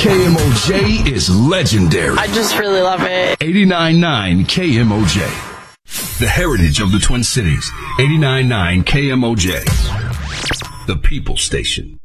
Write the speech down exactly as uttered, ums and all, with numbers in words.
K M O J is legendary. I just really love it. eighty-nine point nine K M O J. The heritage of the Twin Cities. eighty-nine point nine K M O J. The People Station.